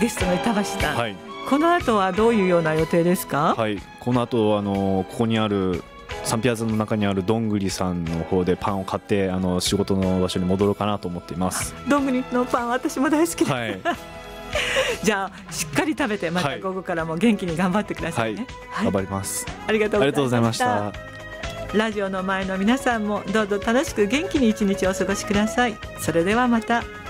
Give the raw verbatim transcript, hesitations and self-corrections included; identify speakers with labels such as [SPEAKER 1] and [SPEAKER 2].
[SPEAKER 1] ゲストの板橋さん、
[SPEAKER 2] はい、
[SPEAKER 1] この後はどういうような予定ですか？
[SPEAKER 2] はい、この後あのここにあるサンピアザの中にあるどんぐりさんの方でパンを買ってあの仕事の場所に戻ろうかなと思っています。
[SPEAKER 1] どんぐりのパン私も大好きです、
[SPEAKER 2] はい、
[SPEAKER 1] じゃあしっかり食べてまた午後からも元気に頑張ってくださいね。
[SPEAKER 2] はい、頑張ります。
[SPEAKER 1] ありがとうございました。
[SPEAKER 2] ありがとうございました。
[SPEAKER 1] ラジオの前の皆さんもどうぞ楽しく元気に一日をお過ごしください。それではまた。